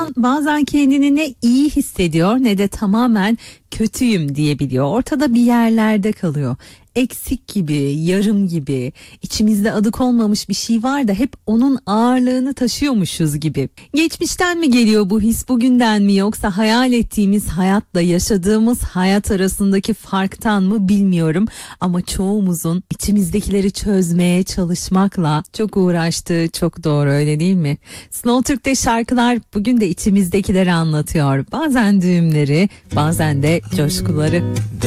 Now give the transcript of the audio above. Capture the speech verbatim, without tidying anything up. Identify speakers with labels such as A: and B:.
A: insan bazen kendini ne iyi hissediyor ne de tamamen kötüyüm diyebiliyor. Ortada bir yerlerde kalıyor. Eksik gibi, yarım gibi, içimizde adı konmamış bir şey var da hep onun ağırlığını taşıyormuşuz gibi. Geçmişten mi geliyor bu his, bugünden mi, yoksa hayal ettiğimiz hayatla yaşadığımız hayat arasındaki farktan mı bilmiyorum. Ama çoğumuzun içimizdekileri çözmeye çalışmakla çok uğraştığı çok doğru, öyle değil mi? Slow Türk'te şarkılar bugün de içimizdekileri anlatıyor. Bazen düğümleri, bazen de coşkuları.